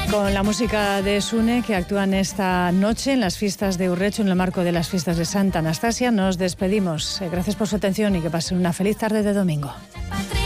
Con la música de Sune, que actúan esta noche en las fiestas de Urrechu, en el marco de las fiestas de Santa Anastasia, nos despedimos. Gracias por su atención y que pasen una feliz tarde de domingo.